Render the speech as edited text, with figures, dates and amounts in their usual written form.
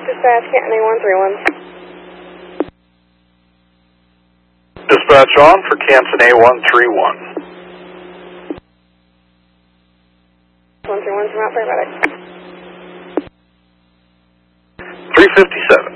Dispatch, Canton A131. Dispatch on for Canton A131. 131 from out paramedic. 357.